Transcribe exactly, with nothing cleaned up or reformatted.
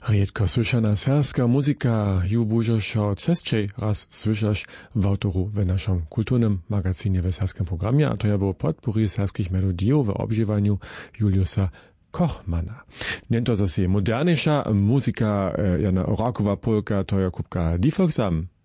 Riedko słyszana serska muzyka ju bužošo cestčej raz słyszasz w autoru w naszym kulturnym magazynie w serskim programie, a to ja było podpóry serskich melodijów w obżywaniu Juliusa Kochmana. Nie to zase moderniejsza muzyka, jana orakowa polka, to ja kubka Difoxam.